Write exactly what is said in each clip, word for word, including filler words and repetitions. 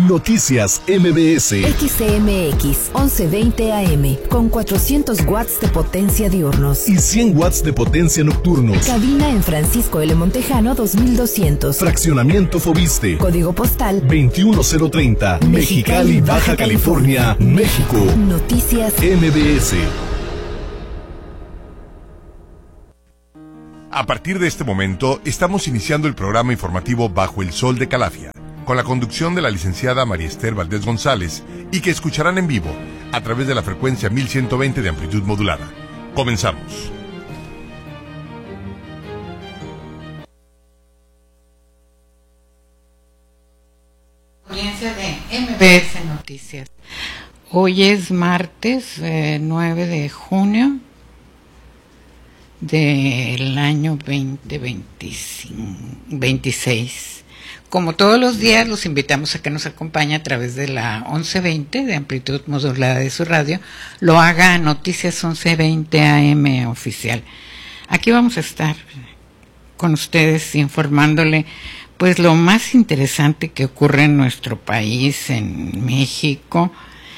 Noticias M B S. X M X once veinte A M con cuatrocientos watts de potencia diurnos y cien watts de potencia nocturnos. Cabina en Francisco L. Montejano dos mil doscientos. Fraccionamiento Fobiste. Código postal veintiuno cero treinta. Mexicali, Baja California, México. Noticias M B S. A partir de este momento, estamos iniciando el programa informativo Bajo el Sol de Calafia, con la conducción de la licenciada María Esther Valdés González, y que escucharán en vivo a través de la frecuencia mil ciento veinte de amplitud modulada. Comenzamos. Audiencia de M B S Noticias. Hoy es martes eh, nueve de junio del año veinte veintiséis. Como todos los días, los invitamos a que nos acompañe a través de la once veinte de amplitud modulada de su radio. Lo haga Noticias once veinte A M oficial. Aquí vamos a estar con ustedes informándole pues lo más interesante que ocurre en nuestro país, en México,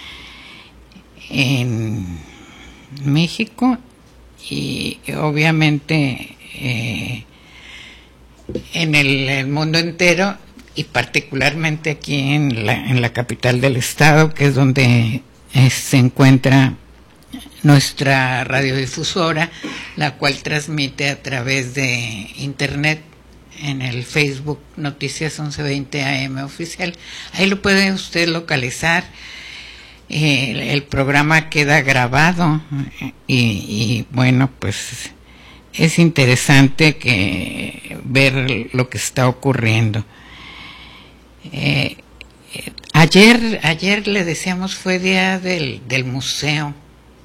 en México y obviamente eh, en el, el mundo entero, y particularmente aquí en la, en la capital del estado, que es donde eh, se encuentra nuestra radiodifusora, la cual transmite a través de internet en el Facebook Noticias once veinte A M oficial. Ahí lo puede usted localizar. Eh, el, el programa queda grabado y, y bueno, pues es interesante que ver lo que está ocurriendo. Eh, eh, ayer, ayer le decíamos fue día del, del museo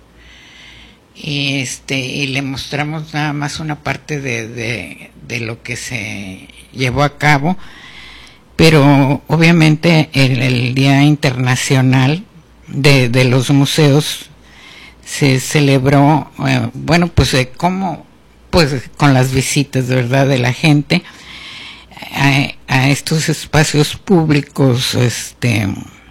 y este y le mostramos nada más una parte de, de, de lo que se llevó a cabo, pero obviamente el, el Día Internacional de, de los Museos se celebró, eh, bueno, pues eh, como pues con las visitas, ¿verdad?, de la gente a, a estos espacios públicos, este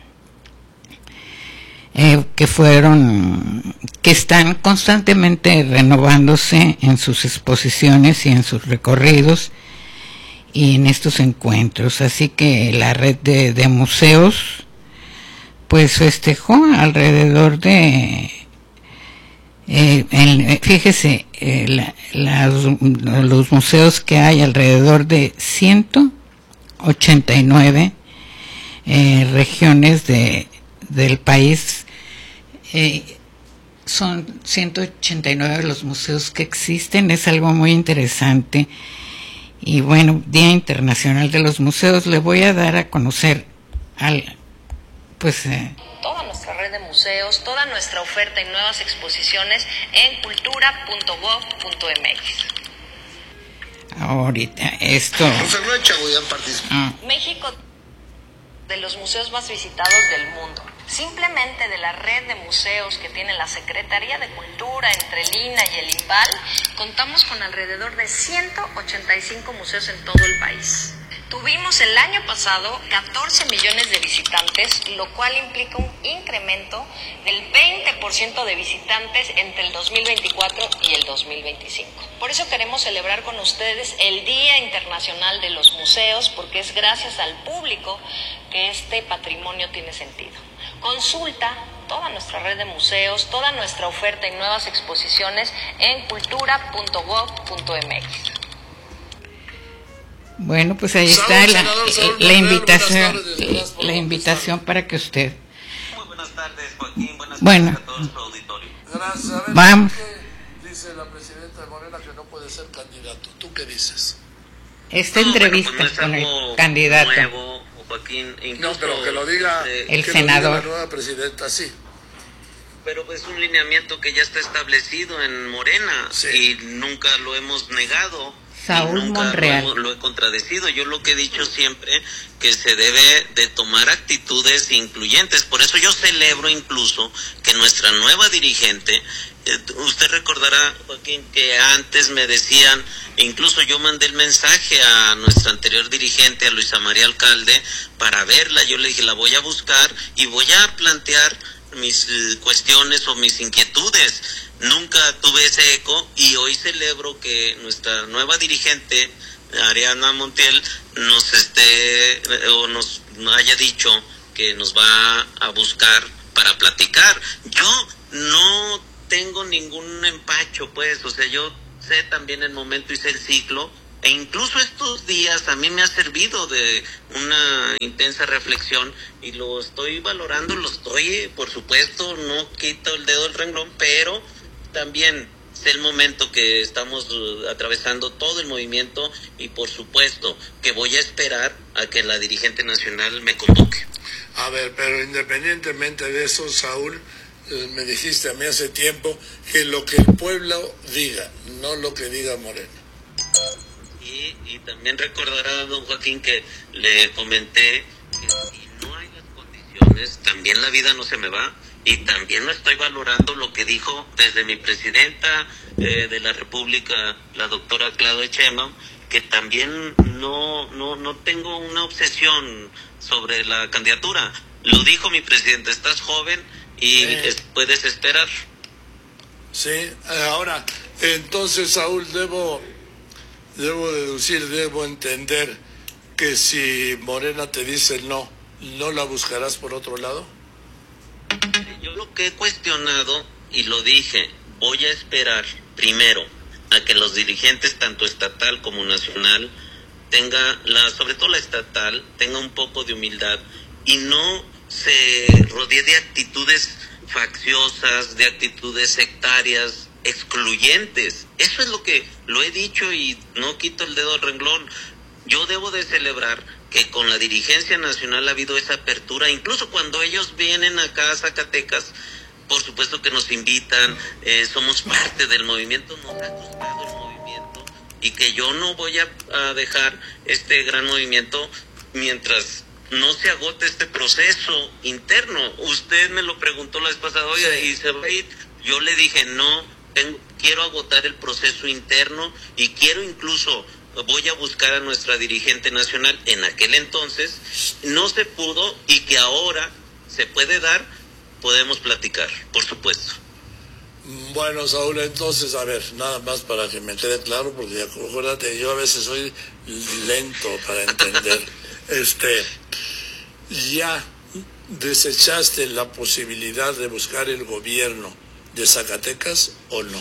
eh, que fueron, que están constantemente renovándose en sus exposiciones y en sus recorridos y en estos encuentros. Así que la red de, de museos pues festejó alrededor de Eh, en, fíjese, eh, la, las, los museos que hay alrededor de ciento ochenta y nueve eh, regiones de, del país. Eh, son ciento ochenta y nueve los museos que existen, es algo muy interesante. Y bueno, Día Internacional de los Museos, le voy a dar a conocer al, pues... Eh, toda nuestra red de museos, toda nuestra oferta y nuevas exposiciones en cultura punto gob punto m x. Ahorita, esto... Ah. México, de los museos más visitados del mundo. Simplemente de la red de museos que tiene la Secretaría de Cultura, entre el I N A y el INVAL, contamos con alrededor de ciento ochenta y cinco museos en todo el país. Tuvimos el año pasado catorce millones de visitantes, lo cual implica un incremento del veinte por ciento de visitantes entre el dos mil veinticuatro y el dos mil veinticinco. Por eso queremos celebrar con ustedes el Día Internacional de los Museos, porque es gracias al público que este patrimonio tiene sentido. Consulta toda nuestra red de museos, toda nuestra oferta y nuevas exposiciones en cultura punto gob punto m x. Bueno, pues ahí está la, la invitación, la invitación para que usted. Muy buenas tardes, Joaquín. Buenas bueno, tardes a todo su auditorio. Gracias. A ver, vamos. ¿qué dice la presidenta de Morena que no puede ser candidato? ¿Tú qué dices? Esta no, entrevista bueno, pues no es con el candidato. Nuevo, Joaquín, no, pero que lo diga este, el que senador. Lo diga la nueva presidenta, sí. Pero es un lineamiento que ya está establecido en Morena, sí, y nunca lo hemos negado. Saúl y nunca Monreal. Lo, lo he contradecido. Yo lo que he dicho siempre, que se debe de tomar actitudes incluyentes. Por eso yo celebro incluso que nuestra nueva dirigente, eh, usted recordará, Joaquín, que antes me decían, incluso yo mandé el mensaje a nuestra anterior dirigente, a Luisa María Alcalde, para verla. Yo le dije, la voy a buscar y voy a plantear mis eh, cuestiones o mis inquietudes. Nunca tuve ese eco y hoy celebro que nuestra nueva dirigente, Ariana Montiel, nos esté o nos haya dicho que nos va a buscar para platicar. Yo no tengo ningún empacho, pues, o sea, yo sé también el momento y sé el ciclo, e incluso estos días a mí me ha servido de una intensa reflexión y lo estoy valorando, lo estoy, por supuesto, no quito el dedo del renglón, pero también es el momento que estamos uh, atravesando todo el movimiento y por supuesto que voy a esperar a que la dirigente nacional me convoque. A ver, pero independientemente de eso, Saúl, eh, me dijiste a mí hace tiempo que lo que el pueblo diga, no lo que diga Morena. Y, y también recordará, don Joaquín, que le comenté que si no hay las condiciones, también la vida no se me va. Y también no estoy valorando lo que dijo desde mi presidenta eh, de la República, la doctora Claudia Sheinbaum, que también no, no, no tengo una obsesión sobre la candidatura. Lo dijo mi presidenta, estás joven y eh. es, puedes esperar. Sí, ahora, entonces, Saúl, debo, debo deducir, debo entender que si Morena te dice no, ¿no la buscarás por otro lado? Yo lo que he cuestionado, y lo dije, voy a esperar primero a que los dirigentes, tanto estatal como nacional, tenga la, sobre todo la estatal, tenga un poco de humildad y no se rodee de actitudes facciosas, de actitudes sectarias, excluyentes. Eso es lo que lo he dicho y no quito el dedo al renglón. Yo debo de celebrar que con la dirigencia nacional ha habido esa apertura, incluso cuando ellos vienen acá a Zacatecas, por supuesto que nos invitan, eh, somos parte del movimiento, nos ha gustado el movimiento y que yo no voy a, a dejar este gran movimiento mientras no se agote este proceso interno. Usted me lo preguntó la vez pasada, oiga, ¿y se va a ir? Yo le dije, no, tengo, quiero agotar el proceso interno y quiero incluso... voy a buscar a nuestra dirigente nacional. En aquel entonces no se pudo y que ahora se puede dar, podemos platicar, por supuesto. Bueno, Saúl, entonces, a ver, nada más para que me quede claro, porque acuérdate, yo a veces soy lento para entender. este, ¿ya desechaste la posibilidad de buscar el gobierno de Zacatecas o no?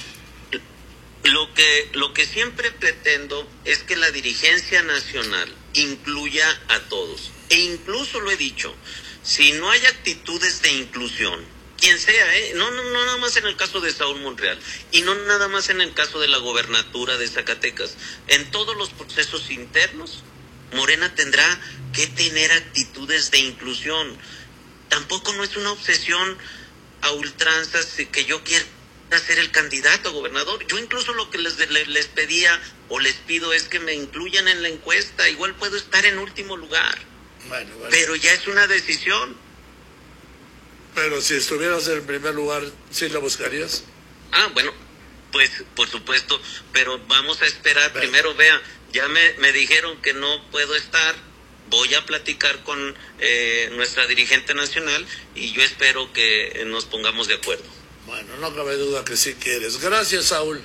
Lo que, lo que siempre pretendo es que la dirigencia nacional incluya a todos. E incluso lo he dicho, si no hay actitudes de inclusión, quien sea, ¿eh? no, no, no nada más en el caso de Saúl Monreal, y no nada más en el caso de la gobernatura de Zacatecas, en todos los procesos internos, Morena tendrá que tener actitudes de inclusión. Tampoco no es una obsesión a ultranzas que yo quiera a ser el candidato a gobernador. Yo incluso lo que les, les, les pedía o les pido es que me incluyan en la encuesta. Igual puedo estar en último lugar. Bueno, bueno. Pero ya es una decisión. Pero si estuvieras en primer lugar, ¿sí la buscarías? Ah, bueno, pues por supuesto. Pero vamos a esperar. Bueno. Primero, vea, ya me, me dijeron que no puedo estar. Voy a platicar con eh, nuestra dirigente nacional y yo espero que nos pongamos de acuerdo. Bueno, no cabe duda que sí quieres. Gracias, Saúl.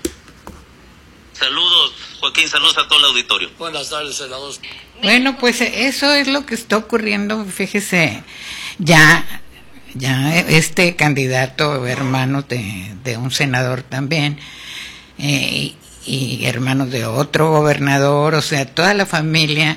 Saludos, Joaquín, saludos a todo el auditorio. Buenas tardes, senador. Bueno, pues eso es lo que está ocurriendo. Fíjese, ya, ya este candidato, hermano de, de un senador también, eh, y hermanos de otro gobernador, o sea, toda la familia,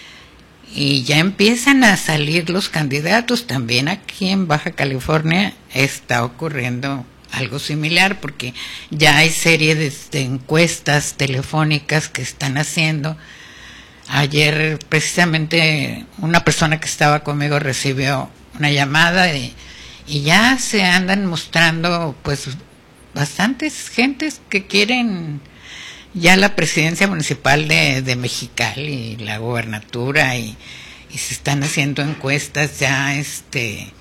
y ya empiezan a salir los candidatos. También aquí en Baja California está ocurriendo algo similar, porque ya hay serie de, de encuestas telefónicas que están haciendo. Ayer precisamente una persona que estaba conmigo recibió una llamada y, y ya se andan mostrando pues bastantes gentes que quieren ya la presidencia municipal de, de Mexicali y la gobernatura y, y se están haciendo encuestas ya, este,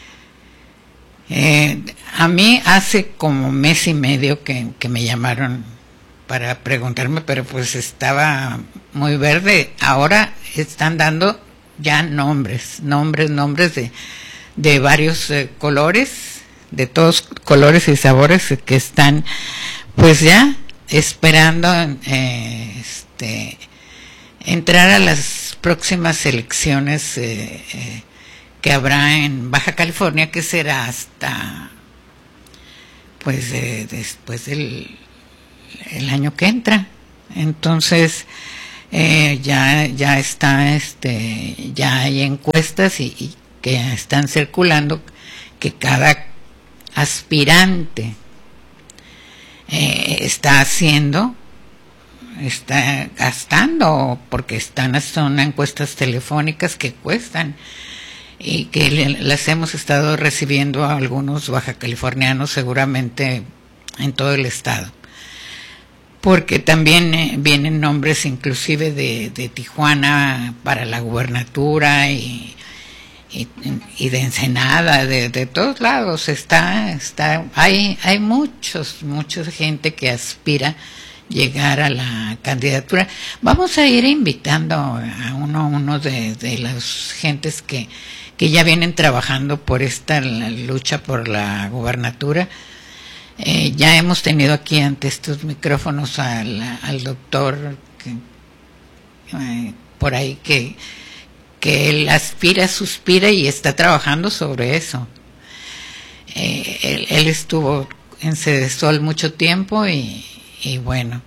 eh, a mí hace como mes y medio que, que me llamaron para preguntarme, pero pues estaba muy verde. Ahora están dando ya nombres, nombres, nombres de, de varios eh, colores, de todos colores y sabores que están pues ya esperando eh, este, entrar a las próximas elecciones eh, eh, que habrá en Baja California, que será hasta pues eh, después del el año que entra. Entonces eh, ya ya está este ya hay encuestas y, y que están circulando que cada aspirante eh, está haciendo está gastando, porque están son encuestas telefónicas que cuestan y que le, las hemos estado recibiendo a algunos baja californianos seguramente en todo el estado, porque también eh, vienen nombres inclusive de, de Tijuana para la gubernatura y, y, y de Ensenada, de, de todos lados. Está, está, hay, hay muchos, mucha gente que aspira llegar a la candidatura. Vamos a ir invitando a uno, uno de, de las gentes que, que ya vienen trabajando por esta lucha por la gubernatura. Eh, ya hemos tenido aquí ante estos micrófonos al, al doctor que, eh, por ahí que, que él aspira, suspira y está trabajando sobre eso. Eh, él, él estuvo en Cedesol mucho tiempo y, y bueno,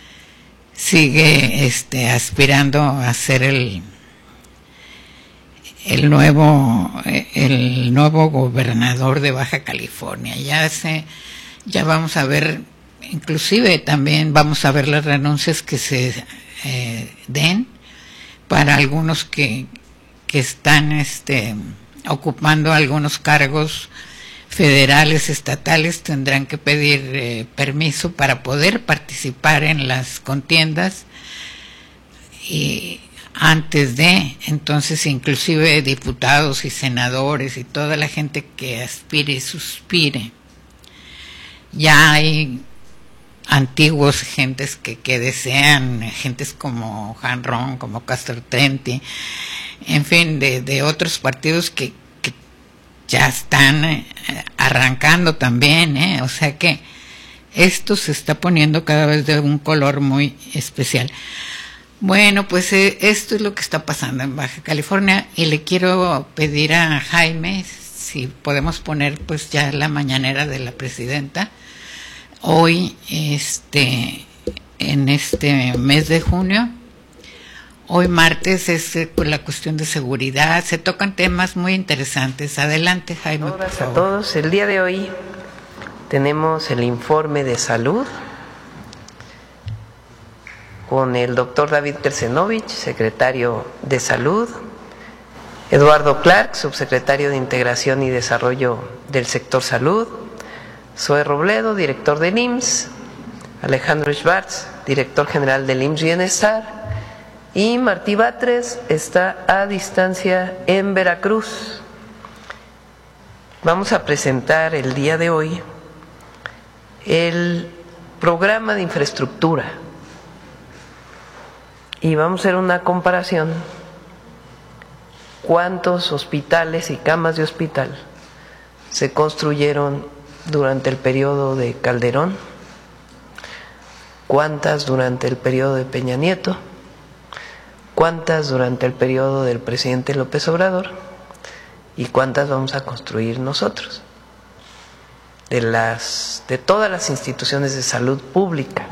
sigue este, aspirando a ser el, el nuevo, el nuevo gobernador de Baja California. Ya se Ya vamos a ver, inclusive también vamos a ver las renuncias que se eh, den para algunos que, que están este, ocupando algunos cargos federales, estatales, tendrán que pedir eh, permiso para poder participar en las contiendas y antes de, entonces inclusive diputados y senadores y toda la gente que aspire y suspire. Ya hay antiguos gentes que, que desean, gentes como Han Ron, como Castro Trenti, en fin, de, de otros partidos que, que ya están eh, arrancando también, ¿eh? O sea que esto se está poniendo cada vez de un color muy especial. Bueno, pues eh, esto es lo que está pasando en Baja California y le quiero pedir a Jaime si podemos poner pues ya la mañanera de la presidenta. Hoy, este, en este mes de junio, hoy martes es eh, por la cuestión de seguridad, se tocan temas muy interesantes. Adelante, Jaime. Hola a todos. El día de hoy tenemos el informe de salud con el doctor David Kersenovich, secretario de Salud, Eduardo Clark, subsecretario de Integración y Desarrollo del Sector Salud, Zoe Robledo, director del I M S S, Alejandro Schwartz, director general del I M S S Bienestar, y Martí Batres está a distancia en Veracruz. Vamos a presentar el día de hoy el programa de infraestructura y vamos a hacer una comparación: cuántos hospitales y camas de hospital se construyeron durante el periodo de Calderón, cuántas durante el periodo de Peña Nieto, cuántas durante el periodo del presidente López Obrador y cuántas vamos a construir nosotros, de las de todas las instituciones de salud pública.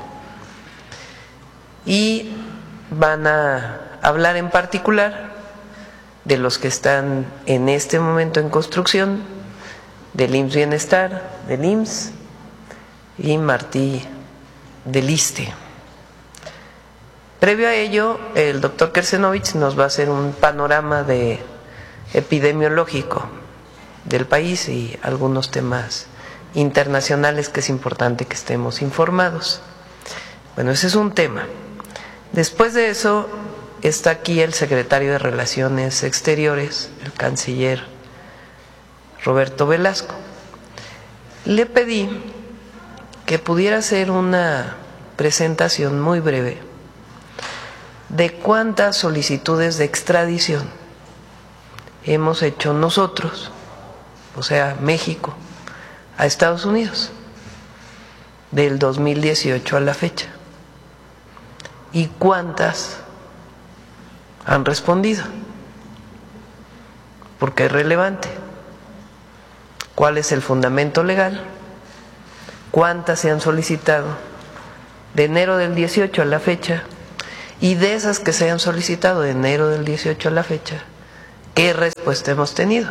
Y van a hablar en particular de los que están en este momento en construcción, del I M S S Bienestar, del I M S S y Martí del ISSSTE. Previo a ello, el doctor Kersenovich nos va a hacer un panorama de epidemiológico del país y algunos temas internacionales que es importante que estemos informados. Bueno, ese es un tema. Después de eso está aquí el secretario de Relaciones Exteriores, el canciller Roberto Velasco. Le pedí que pudiera hacer una presentación muy breve de cuántas solicitudes de extradición hemos hecho nosotros, o sea, México, a Estados Unidos, del dos mil dieciocho a la fecha, y cuántas han respondido, porque es relevante. ¿Cuál es el fundamento legal? ¿Cuántas se han solicitado de enero del dieciocho a la fecha? Y de esas que se han solicitado de enero del dieciocho a la fecha, ¿qué respuesta hemos tenido?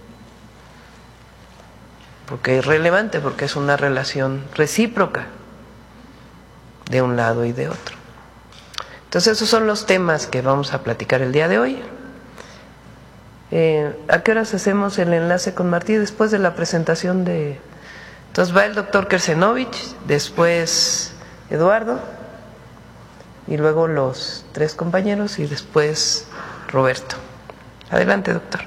Porque es relevante, porque es una relación recíproca de un lado y de otro. Entonces esos son los temas que vamos a platicar el día de hoy. Eh, ¿A qué horas hacemos el enlace con Martí? Después de la presentación de... Entonces va el doctor Kersenovich, después Eduardo, y luego los tres compañeros, y después Roberto. Adelante, doctor.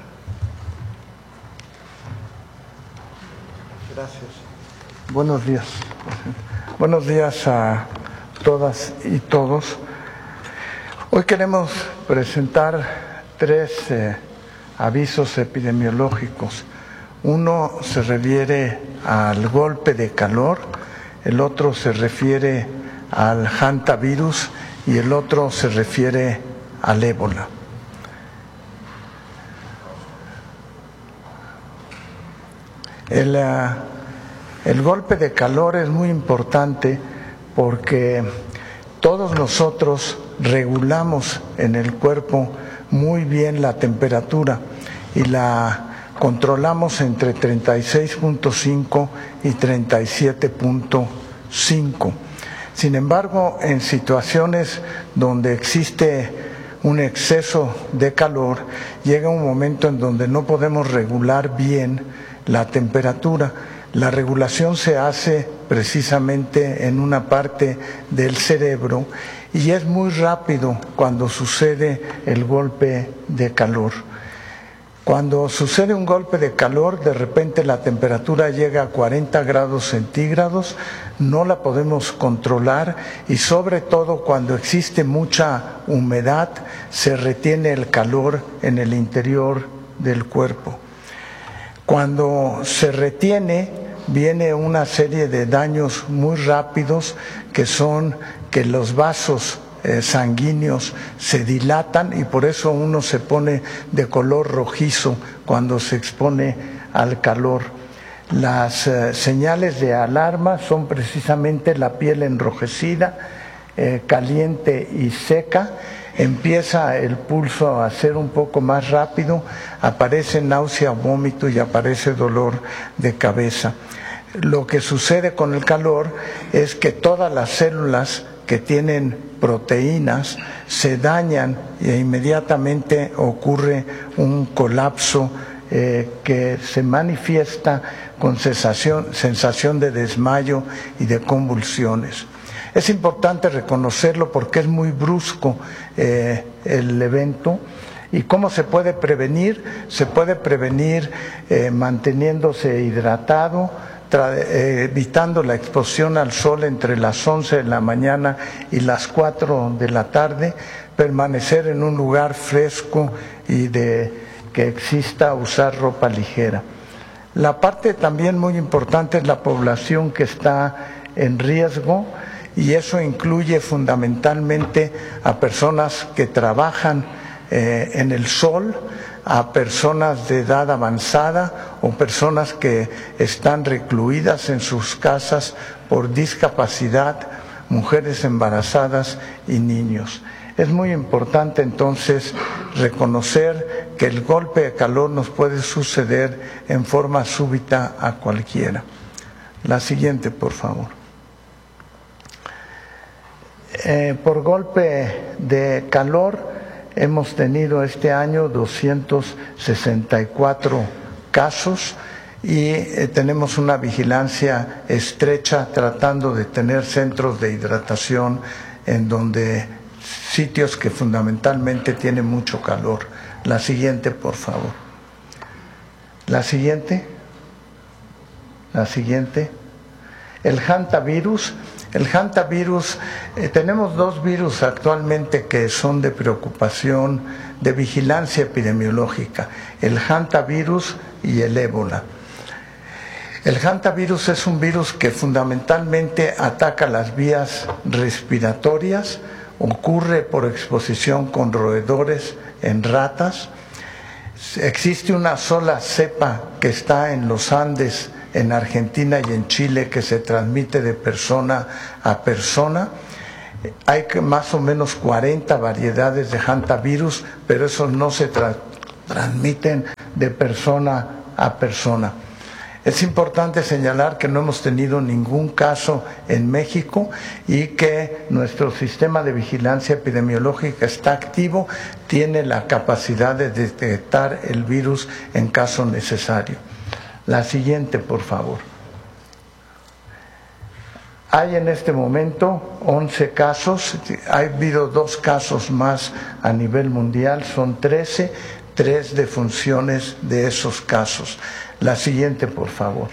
Gracias. Buenos días. Buenos días a todas y todos. Hoy queremos presentar tres eh, avisos epidemiológicos. Uno se refiere al golpe de calor, el otro se refiere al hantavirus y el otro se refiere al ébola. El, uh, el golpe de calor es muy importante porque todos nosotros regulamos en el cuerpo muy bien la temperatura y la controlamos entre treinta y seis punto cinco y treinta y siete punto cinco. Sin embargo, en situaciones donde existe un exceso de calor, llega un momento en donde no podemos regular bien la temperatura. La regulación se hace precisamente en una parte del cerebro y es muy rápido cuando sucede el golpe de calor. Cuando sucede un golpe de calor, de repente la temperatura llega a cuarenta grados centígrados, no la podemos controlar y sobre todo cuando existe mucha humedad, se retiene el calor en el interior del cuerpo. Cuando se retiene, viene una serie de daños muy rápidos que son que los vasos eh, sanguíneos se dilatan y por eso uno se pone de color rojizo cuando se expone al calor. Las eh, señales de alarma son precisamente la piel enrojecida, eh, caliente y seca. Empieza el pulso a ser un poco más rápido, aparece náusea, vómito y aparece dolor de cabeza. Lo que sucede con el calor es que todas las células que tienen proteínas se dañan e inmediatamente ocurre un colapso eh, que se manifiesta con sensación, sensación de desmayo y de convulsiones. Es importante reconocerlo porque es muy brusco eh, el evento. ¿Y cómo se puede prevenir? Se puede prevenir eh, manteniéndose hidratado, eh, evitando la exposición al sol entre las once de la mañana y las cuatro de la tarde, permanecer en un lugar fresco y de que exista usar ropa ligera. La parte también muy importante es la población que está en riesgo, y eso incluye fundamentalmente a personas que trabajan eh, en el sol, a personas de edad avanzada o personas que están recluidas en sus casas por discapacidad, mujeres embarazadas y niños. Es muy importante entonces reconocer que el golpe de calor nos puede suceder en forma súbita a cualquiera. La siguiente, por favor. Eh, por golpe de calor hemos tenido este año doscientos sesenta y cuatro casos y eh, tenemos una vigilancia estrecha tratando de tener centros de hidratación en donde sitios que fundamentalmente tienen mucho calor. La siguiente, por favor. La siguiente. La siguiente. El hantavirus. El hantavirus, eh, tenemos dos virus actualmente que son de preocupación, de vigilancia epidemiológica, el hantavirus y el ébola. El hantavirus es un virus que fundamentalmente ataca las vías respiratorias, ocurre por exposición con roedores en ratas. Existe una sola cepa que está en los Andes, en Argentina y en Chile, que se transmite de persona a persona. Hay más o menos cuarenta variedades de hantavirus, pero esos no se tra- transmiten de persona a persona. Es importante señalar que no hemos tenido ningún caso en México y que nuestro sistema de vigilancia epidemiológica está activo, tiene la capacidad de detectar el virus en caso necesario. La siguiente, por favor. Hay en este momento once casos, ha habido dos casos más a nivel mundial, son trece, tres defunciones de esos casos. La siguiente, por favor.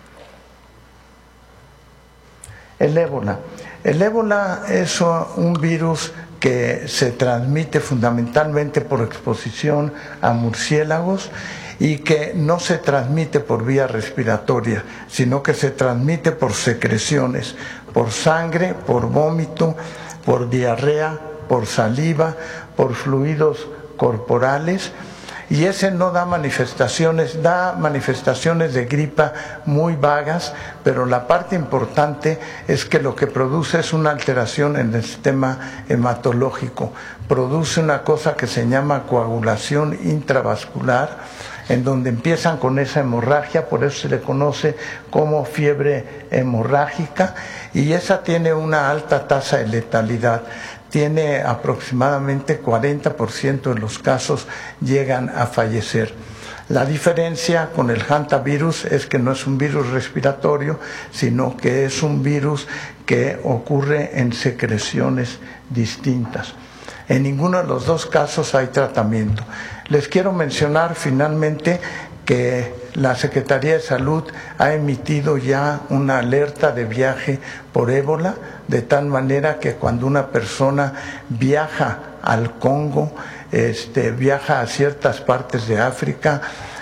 El ébola. El ébola es un virus que se transmite fundamentalmente por exposición a murciélagos y que no se transmite por vía respiratoria, sino que se transmite por secreciones, por sangre, por vómito, por diarrea, por saliva, por fluidos corporales. Y ese no da manifestaciones, da manifestaciones de gripa muy vagas, pero la parte importante es que lo que produce es una alteración en el sistema hematológico. Produce una cosa que se llama coagulación intravascular, en donde empiezan con esa hemorragia, por eso se le conoce como fiebre hemorrágica, y esa tiene una alta tasa de letalidad. Tiene aproximadamente cuarenta por ciento de los casos llegan a fallecer. La diferencia con el hantavirus es que no es un virus respiratorio, sino que es un virus que ocurre en secreciones distintas. En ninguno de los dos casos hay tratamiento. Les quiero mencionar finalmente que la Secretaría de Salud ha emitido ya una alerta de viaje por ébola, de tal manera que cuando una persona viaja al Congo, este, viaja a ciertas partes de África,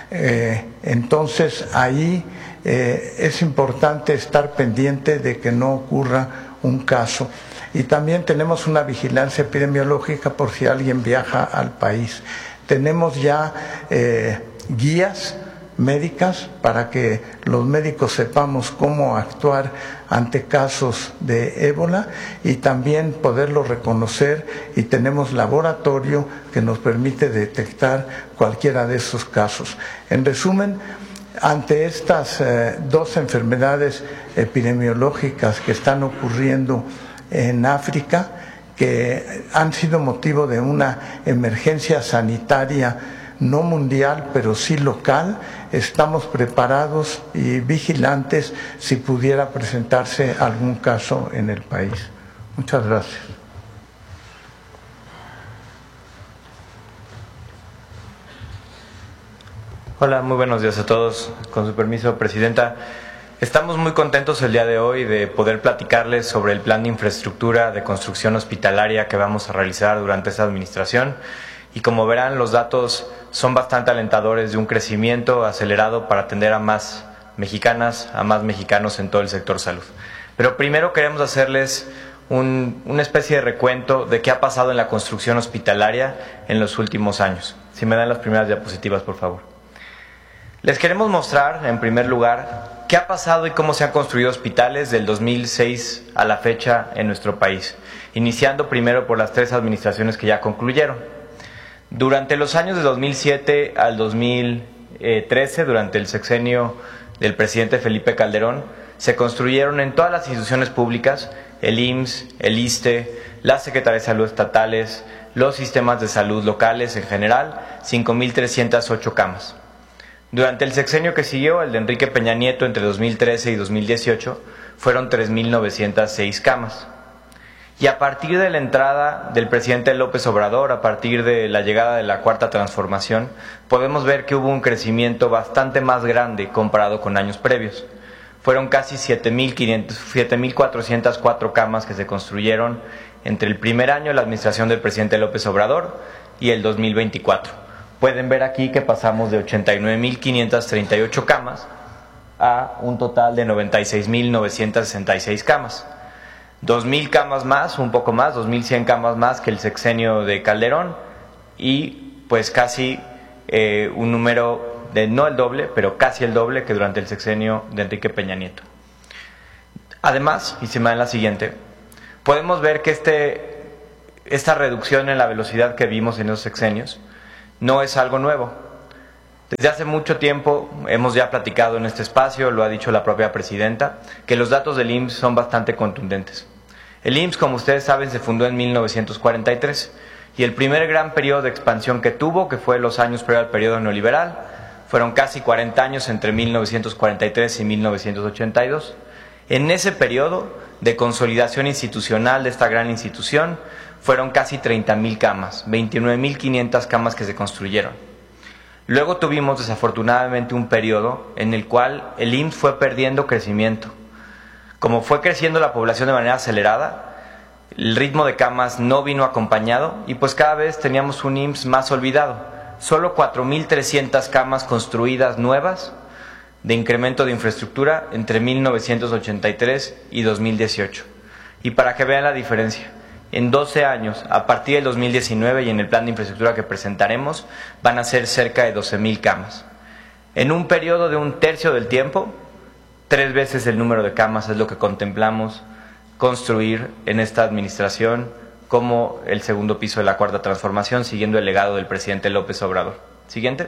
eh, entonces ahí eh, es importante estar pendiente de que no ocurra un caso. Y también tenemos una vigilancia epidemiológica por si alguien viaja al país. Tenemos ya eh, guías médicas para que los médicos sepamos cómo actuar ante casos de ébola y también poderlo reconocer, y tenemos laboratorio que nos permite detectar cualquiera de esos casos. En resumen, ante estas eh, dos enfermedades epidemiológicas que están ocurriendo en África, que han sido motivo de una emergencia sanitaria no mundial, pero sí local, estamos preparados y vigilantes si pudiera presentarse algún caso en el país. Muchas gracias. Hola, muy buenos días a todos. Con su permiso, Presidenta. Estamos muy contentos el día de hoy de poder platicarles sobre el plan de infraestructura de construcción hospitalaria que vamos a realizar durante esta administración. Y como verán, los datos son bastante alentadores de un crecimiento acelerado para atender a más mexicanas, a más mexicanos en todo el sector salud. Pero primero queremos hacerles un, una especie de recuento de qué ha pasado en la construcción hospitalaria en los últimos años. Si me dan las primeras diapositivas, por favor. Les queremos mostrar, en primer lugar, qué ha pasado y cómo se han construido hospitales del dos mil seis a la fecha en nuestro país, iniciando primero por las tres administraciones que ya concluyeron. Durante los años de dos mil siete al dos mil trece, durante el sexenio del presidente Felipe Calderón, se construyeron en todas las instituciones públicas, el I M S S, el ISSSTE, las Secretarías de Salud estatales, los sistemas de salud locales en general, cinco mil trescientas ocho camas. Durante el sexenio que siguió, el de Enrique Peña Nieto, entre dos mil trece y dos mil dieciocho, fueron tres mil novecientas seis camas. Y a partir de la entrada del presidente López Obrador, a partir de la llegada de la Cuarta Transformación, podemos ver que hubo un crecimiento bastante más grande comparado con años previos. Fueron casi siete mil cuatrocientas cuatro camas que se construyeron entre el primer año de la administración del presidente López Obrador y el dos mil veinticuatro. Pueden ver aquí que pasamos de ochenta y nueve mil quinientas treinta y ocho camas a un total de noventa y seis mil novecientas sesenta y seis camas. dos mil camas más, un poco más, dos mil cien camas más que el sexenio de Calderón y pues casi eh, un número de no el doble, pero casi el doble que durante el sexenio de Enrique Peña Nieto. Además, y se me da en la siguiente, podemos ver que este, esta reducción en la velocidad que vimos en esos sexenios no es algo nuevo. Desde hace mucho tiempo hemos ya platicado en este espacio, lo ha dicho la propia presidenta, que los datos del I M S S son bastante contundentes. El I M S S, como ustedes saben, se fundó en mil novecientos cuarenta y tres y el primer gran periodo de expansión que tuvo, que fue los años previo al periodo neoliberal, fueron casi cuarenta años entre mil novecientos cuarenta y tres y mil novecientos ochenta y dos. En ese periodo de consolidación institucional de esta gran institución fueron casi treinta mil camas, veintinueve mil quinientas camas que se construyeron. Luego tuvimos desafortunadamente un periodo en el cual el I M S S fue perdiendo crecimiento. Como fue creciendo la población de manera acelerada, el ritmo de camas no vino acompañado y pues cada vez teníamos un I M S S más olvidado. Solo cuatro mil trescientas camas construidas nuevas de incremento de infraestructura entre mil novecientos ochenta y tres y dos mil dieciocho. Y para que vean la diferencia, en doce años, a partir del dos mil diecinueve y en el plan de infraestructura que presentaremos, van a ser cerca de doce mil camas. En un periodo de un tercio del tiempo, tres veces el número de camas es lo que contemplamos construir en esta administración como el segundo piso de la Cuarta Transformación, siguiendo el legado del presidente López Obrador. Siguiente.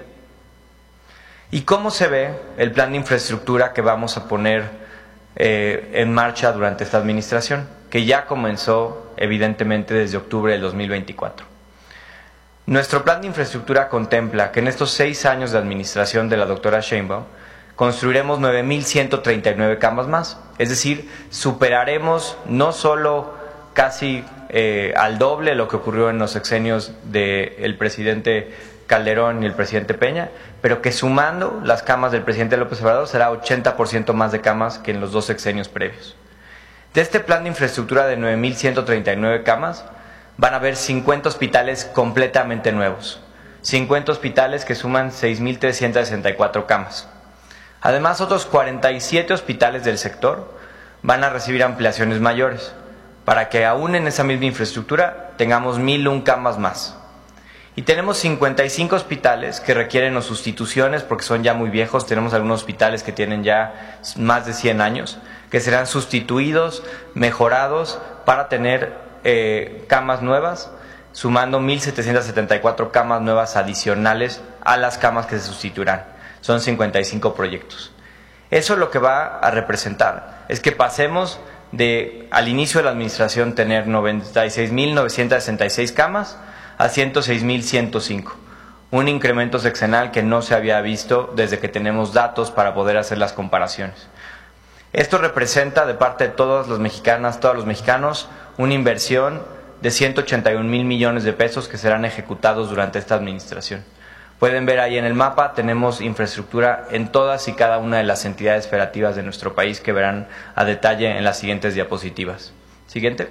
¿Y cómo se ve el plan de infraestructura que vamos a poner eh, en marcha durante esta administración, que ya comenzó evidentemente desde octubre del dos mil veinticuatro? Nuestro plan de infraestructura contempla que en estos seis años de administración de la doctora Sheinbaum construiremos nueve mil ciento treinta y nueve camas más, es decir, superaremos no solo casi eh, al doble lo que ocurrió en los sexenios del presidente Calderón y el presidente Peña, pero que sumando las camas del presidente López Obrador será ochenta por ciento más de camas que en los dos sexenios previos. De este plan de infraestructura de nueve mil ciento treinta y nueve camas, van a haber cincuenta hospitales completamente nuevos, cincuenta hospitales que suman seis mil trescientas sesenta y cuatro camas. Además, otros cuarenta y siete hospitales del sector van a recibir ampliaciones mayores, para que aún en esa misma infraestructura tengamos mil una camas más. Y tenemos cincuenta y cinco hospitales que requieren o sustituciones porque son ya muy viejos. Tenemos algunos hospitales que tienen ya más de cien años, que serán sustituidos, mejorados para tener eh, camas nuevas, sumando mil setecientas setenta y cuatro camas nuevas adicionales a las camas que se sustituirán. Son cincuenta y cinco proyectos. Eso lo que va a representar es que pasemos de al inicio de la administración tener noventa y seis mil novecientas sesenta y seis camas a ciento seis mil ciento cinco, un incremento sexenal que no se había visto desde que tenemos datos para poder hacer las comparaciones. Esto representa de parte de todas las mexicanas, todos los mexicanos, una inversión de ciento ochenta y un mil millones de pesos que serán ejecutados durante esta administración. Pueden ver ahí en el mapa, tenemos infraestructura en todas y cada una de las entidades federativas de nuestro país que verán a detalle en las siguientes diapositivas. Siguiente.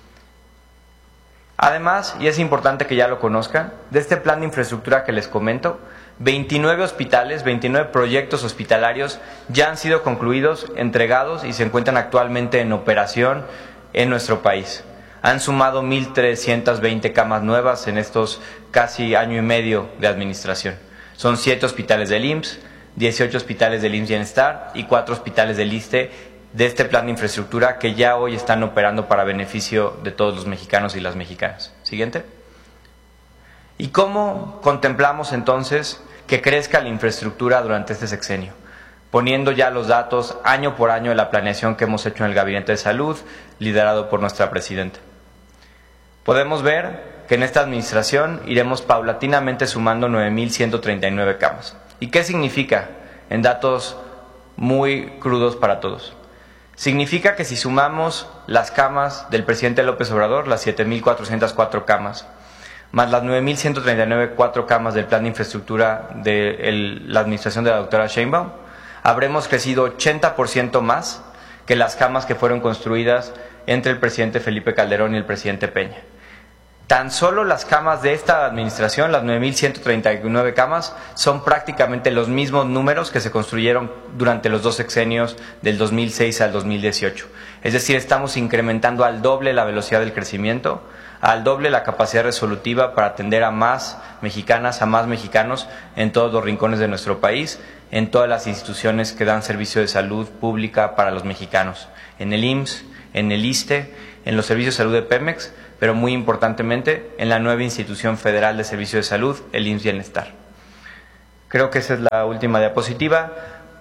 Además, y es importante que ya lo conozcan, de este plan de infraestructura que les comento, veintinueve hospitales, veintinueve proyectos hospitalarios ya han sido concluidos, entregados y se encuentran actualmente en operación en nuestro país. Han sumado mil trescientas veinte camas nuevas en estos casi año y medio de administración. Son siete hospitales del I M S S, dieciocho hospitales del I M S S Bienestar y cuatro hospitales del ISSSTE de este plan de infraestructura que ya hoy están operando para beneficio de todos los mexicanos y las mexicanas. Siguiente. ¿Y cómo contemplamos entonces que crezca la infraestructura durante este sexenio? Poniendo ya los datos año por año de la planeación que hemos hecho en el Gabinete de Salud, liderado por nuestra presidenta. Podemos ver que en esta administración iremos paulatinamente sumando nueve mil ciento treinta y nueve camas. ¿Y qué significa? En datos muy crudos para todos. Significa que si sumamos las camas del presidente López Obrador, las siete mil cuatrocientas cuatro camas, más las nueve mil ciento treinta y nueve cuatro camas del plan de infraestructura de el, la administración de la doctora Sheinbaum, habremos crecido ochenta por ciento más que las camas que fueron construidas entre el presidente Felipe Calderón y el presidente Peña. Tan solo las camas de esta administración, las nueve mil ciento treinta y nueve camas, son prácticamente los mismos números que se construyeron durante los dos sexenios del dos mil seis al dos mil dieciocho. Es decir, estamos incrementando al doble la velocidad del crecimiento, al doble la capacidad resolutiva para atender a más mexicanas, a más mexicanos en todos los rincones de nuestro país, en todas las instituciones que dan servicio de salud pública para los mexicanos, en el I M S S, en el ISSSTE, en los servicios de salud de Pemex, pero muy importantemente en la nueva institución federal de servicio de salud, el I M S S Bienestar. Creo que esa es la última diapositiva.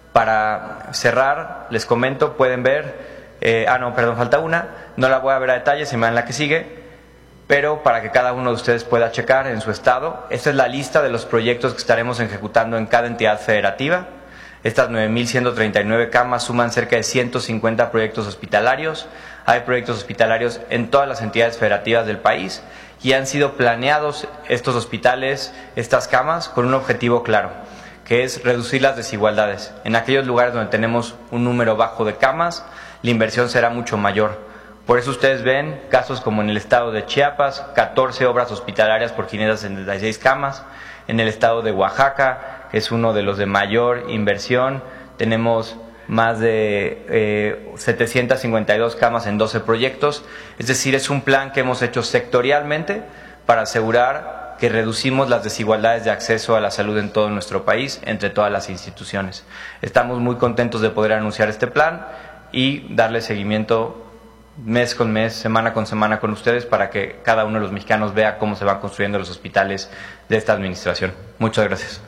Para cerrar, les comento, pueden ver, eh, ah no, perdón, falta una, no la voy a ver a detalle, se me va en la que sigue, pero para que cada uno de ustedes pueda checar en su estado, esta es la lista de los proyectos que estaremos ejecutando en cada entidad federativa. Estas nueve mil ciento treinta y nueve camas suman cerca de ciento cincuenta proyectos hospitalarios. Hay proyectos hospitalarios en todas las entidades federativas del país y han sido planeados estos hospitales, estas camas, con un objetivo claro, que es reducir las desigualdades. En aquellos lugares donde tenemos un número bajo de camas, la inversión será mucho mayor. Por eso ustedes ven casos como en el estado de Chiapas, catorce obras hospitalarias por quinientas setenta y seis camas. En el estado de Oaxaca, que es uno de los de mayor inversión, tenemos más de eh, setecientas cincuenta y dos camas en doce proyectos. Es decir, es un plan que hemos hecho sectorialmente para asegurar que reducimos las desigualdades de acceso a la salud en todo nuestro país, entre todas las instituciones. Estamos muy contentos de poder anunciar este plan y darle seguimiento mes con mes, semana con semana con ustedes para que cada uno de los mexicanos vea cómo se van construyendo los hospitales de esta administración. Muchas gracias.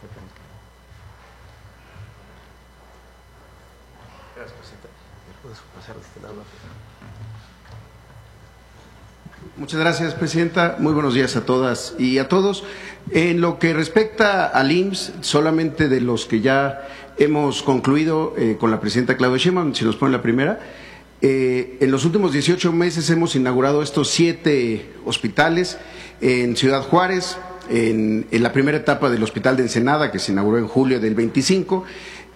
Muchas gracias, Presidenta. Muy buenos días a todas y a todos. En lo que respecta al I M S S, solamente de los que ya hemos concluido eh, con la Presidenta Claudia Sheinbaum, si nos pone la primera, eh, en los últimos dieciocho meses hemos inaugurado estos siete hospitales en Ciudad Juárez, en, en la primera etapa del Hospital de Ensenada, que se inauguró en julio del veinticinco,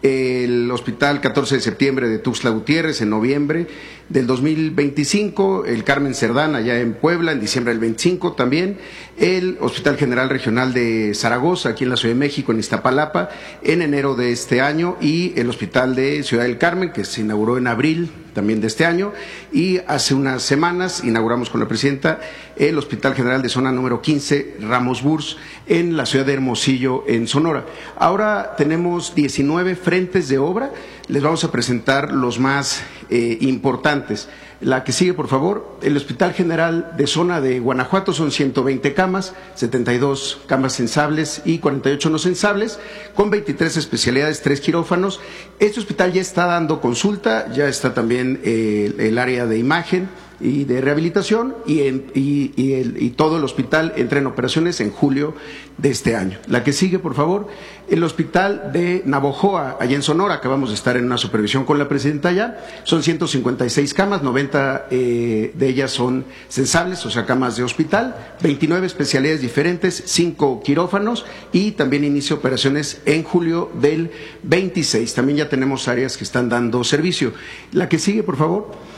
el Hospital catorce de septiembre de Tuxtla Gutiérrez en noviembre del dos mil veinticinco, el Carmen Cerdán allá en Puebla en diciembre del veinticinco también, el Hospital General Regional de Zaragoza aquí en la Ciudad de México en Iztapalapa en enero de este año y el Hospital de Ciudad del Carmen que se inauguró en abril también de este año y hace unas semanas inauguramos con la Presidenta el Hospital General de Zona número quince Ramos Burs en la ciudad de Hermosillo en Sonora. Ahora tenemos diecinueve frentes de obra, les vamos a presentar los más eh, importantes. La que sigue, por favor, el Hospital General de Zona de Guanajuato son ciento veinte camas, setenta y dos camas sensables y cuarenta y ocho no sensables, con veintitrés especialidades, tres quirófanos. Este hospital ya está dando consulta, ya está también eh, el área de imagen y de rehabilitación y, en, y, y, el, y todo el hospital entra en operaciones en julio de este año. La que sigue, por favor, el Hospital de Navojoa, allá en Sonora, acabamos de estar en una supervisión con la Presidenta allá, son ciento cincuenta y seis camas, noventa eh, de ellas son sensables, o sea, camas de hospital, veintinueve especialidades diferentes, cinco quirófanos y también inicia operaciones en julio del veintiséis. También ya tenemos áreas que están dando servicio. La que sigue, por favor.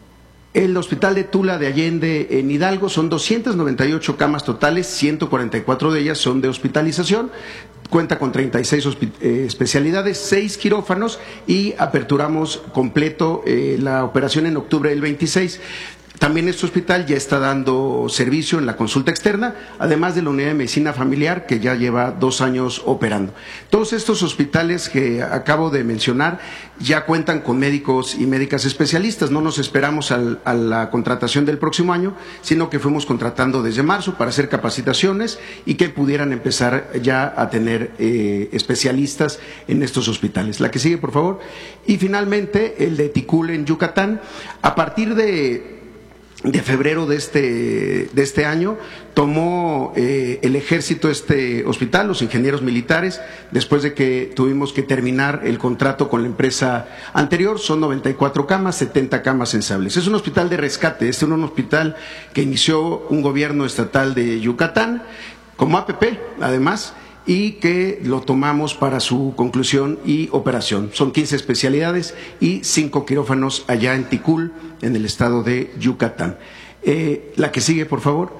El Hospital de Tula de Allende en Hidalgo son doscientas noventa y ocho camas totales, ciento cuarenta y cuatro de ellas son de hospitalización, cuenta con treinta y seis eh, especialidades, seis quirófanos y aperturamos completo eh, la operación en octubre del veintiséis. También este hospital ya está dando servicio en la consulta externa, además de la unidad de medicina familiar que ya lleva dos años operando. Todos estos hospitales que acabo de mencionar ya cuentan con médicos y médicas especialistas. No nos esperamos al, a la contratación del próximo año, sino que fuimos contratando desde marzo para hacer capacitaciones y que pudieran empezar ya a tener eh, especialistas en estos hospitales. La que sigue, por favor. Y finalmente, el de Ticul en Yucatán. A partir de de febrero de este, de este año, tomó eh, el ejército este hospital, los ingenieros militares, después de que tuvimos que terminar el contrato con la empresa anterior. Son noventa y cuatro camas, setenta camas sensables. Es un hospital de rescate, es un hospital que inició un gobierno estatal de Yucatán, como A P P, además, y que lo tomamos para su conclusión y operación. Son quince especialidades y cinco quirófanos allá en Ticul, en el estado de Yucatán. Eh, la que sigue, por favor.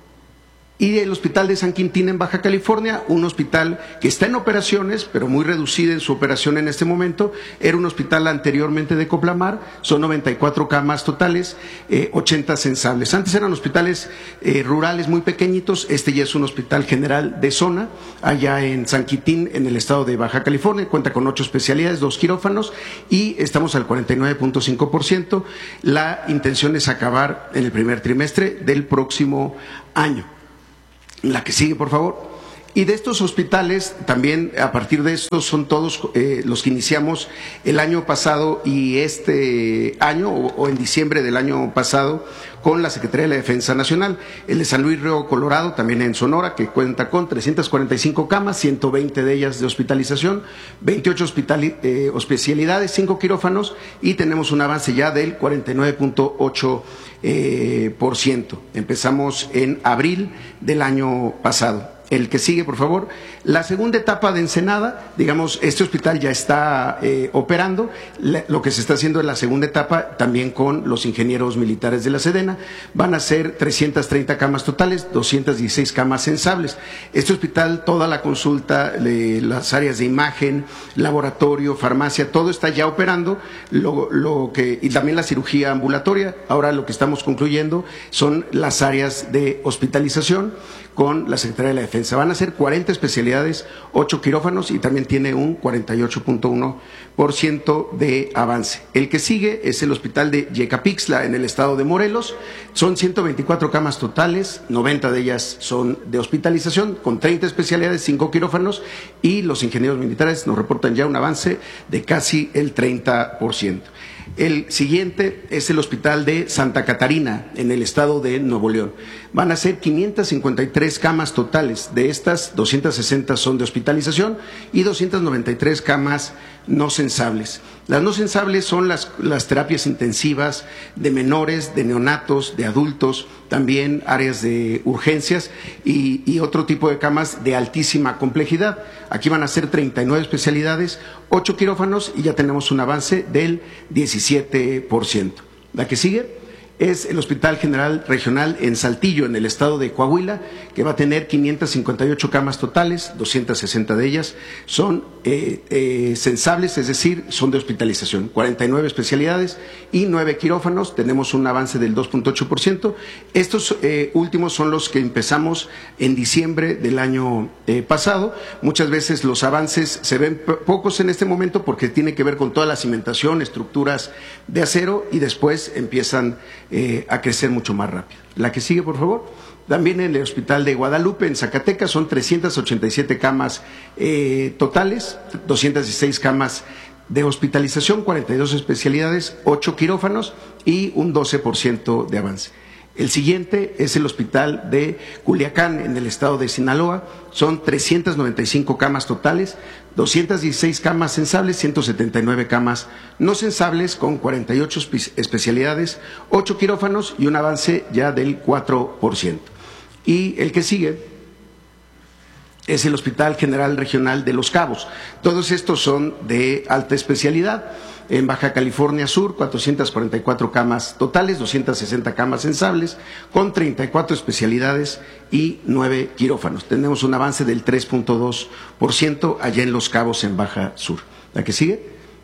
Y el Hospital de San Quintín en Baja California, un hospital que está en operaciones, pero muy reducida en su operación en este momento. Era un hospital anteriormente de Coplamar, son noventa y cuatro camas totales, eh, ochenta sensables. Antes eran hospitales eh, rurales muy pequeñitos, este ya es un hospital general de zona, allá en San Quintín, en el estado de Baja California, cuenta con ocho especialidades, dos quirófanos, y estamos al cuarenta y nueve punto cinco por ciento. La intención es acabar en el primer trimestre del próximo año. La que sigue, por favor. Y de estos hospitales, también a partir de estos, son todos eh, los que iniciamos el año pasado y este año, o, o en diciembre del año pasado, con la Secretaría de la Defensa Nacional. El de San Luis Río Colorado, también en Sonora, que cuenta con trescientas cuarenta y cinco camas, ciento veinte de ellas de hospitalización, veintiocho hospitali eh, especialidades, cinco quirófanos, y tenemos un avance ya del cuarenta y nueve punto ocho por ciento. Eh, por ciento. Empezamos en abril del año pasado. El que sigue, por favor. La segunda etapa de Ensenada, digamos, este hospital ya está eh, operando. La, lo que se está haciendo en la segunda etapa, también con los ingenieros militares de la Sedena, van a ser trescientas treinta camas totales, doscientas dieciséis camas sensables. Este hospital, toda la consulta, de las áreas de imagen, laboratorio, farmacia, todo está ya operando. Lo, lo que, y también la cirugía ambulatoria. Ahora lo que estamos concluyendo son las áreas de hospitalización con la Secretaría de la Defensa. Van a ser cuarenta especialidades, ocho quirófanos, y también tiene un cuarenta y ocho punto uno por ciento de avance. El que sigue es el hospital de Yecapixtla, en el estado de Morelos. Son ciento veinticuatro camas totales, noventa de ellas son de hospitalización, con treinta especialidades, cinco quirófanos, y los ingenieros militares nos reportan ya un avance de casi el treinta por ciento. El siguiente es el hospital de Santa Catarina, en el estado de Nuevo León. Van a ser quinientas cincuenta y tres camas totales. De estas, doscientas sesenta son de hospitalización y doscientas noventa y tres camas no sensables. Las no sensables son las, las terapias intensivas de menores, de neonatos, de adultos, también áreas de urgencias y, y otro tipo de camas de altísima complejidad. Aquí van a ser treinta y nueve especialidades, ocho quirófanos, y ya tenemos un avance del diecisiete por ciento. La que sigue es el Hospital General Regional en Saltillo, en el estado de Coahuila, que va a tener quinientas cincuenta y ocho camas totales, doscientas sesenta de ellas son eh, eh, sensables, es decir, son de hospitalización, cuarenta y nueve especialidades y nueve quirófanos. Tenemos un avance del dos punto ocho por ciento. Estos eh, últimos son los que empezamos en diciembre del año eh, pasado. Muchas veces los avances se ven pocos en este momento porque tiene que ver con toda la cimentación, estructuras de acero, y después empiezan Eh, a crecer mucho más rápido. La que sigue, por favor. También en el Hospital de Guadalupe, en Zacatecas, son trescientas ochenta y siete camas eh, totales, doscientas dieciséis camas de hospitalización, cuarenta y dos especialidades, ocho quirófanos y un doce por ciento de avance. El siguiente es el Hospital de Culiacán, en el estado de Sinaloa. Son trescientas noventa y cinco camas totales, doscientas dieciséis camas sensables, ciento setenta y nueve camas no sensables, con cuarenta y ocho especialidades, ocho quirófanos y un avance ya del cuatro por ciento. Y el que sigue es el Hospital General Regional de Los Cabos. Todos estos son de alta especialidad. En Baja California Sur, cuatrocientas cuarenta y cuatro camas totales, doscientas sesenta camas sensables, con treinta y cuatro especialidades y nueve quirófanos. Tenemos un avance del tres punto dos por ciento allá en Los Cabos, en Baja Sur. ¿La que sigue?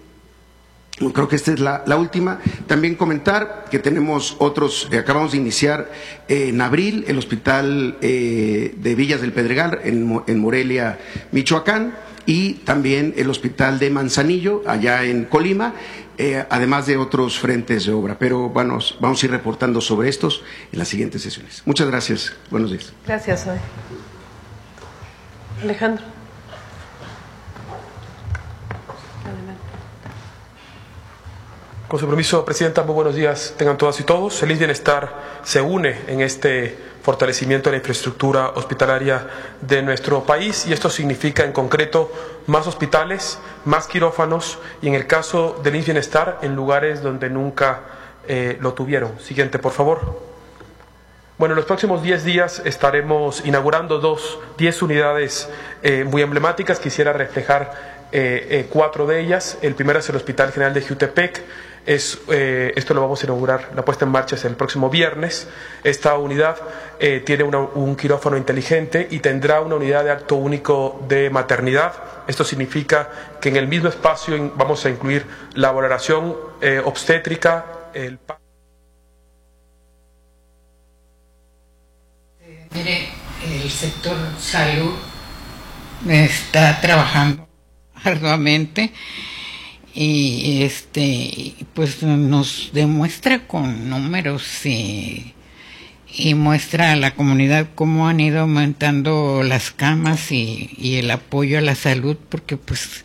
Creo que esta es la, la última. También comentar que tenemos otros, eh, acabamos de iniciar eh, en abril el Hospital eh, de Villas del Pedregal, en, en Morelia, Michoacán, y también el Hospital de Manzanillo, allá en Colima, eh, además de otros frentes de obra. Pero bueno, vamos a ir reportando sobre estos en las siguientes sesiones. Muchas gracias. Buenos días. Gracias, Zoe. Alejandro. Con su permiso, Presidenta, muy buenos días tengan todas y todos. El I M S S Bienestar se une en este fortalecimiento de la infraestructura hospitalaria de nuestro país y esto significa en concreto más hospitales, más quirófanos y en el caso del I M S S Bienestar en lugares donde nunca eh, lo tuvieron. Siguiente, por favor. Bueno, en los próximos diez días estaremos inaugurando dos, diez unidades eh, muy emblemáticas. Quisiera reflejar eh, eh, cuatro de ellas. El primero es el Hospital General de Jiutepec. Es, eh, esto lo vamos a inaugurar, la puesta en marcha es el próximo viernes. Esta unidad eh, tiene una, un quirófano inteligente y tendrá una unidad de acto único de maternidad. Esto significa que en el mismo espacio in, vamos a incluir la valoración eh, obstétrica, el... Mire, el sector salud está trabajando arduamente y este pues nos demuestra con números y, y muestra a la comunidad cómo han ido aumentando las camas y, y el apoyo a la salud, porque pues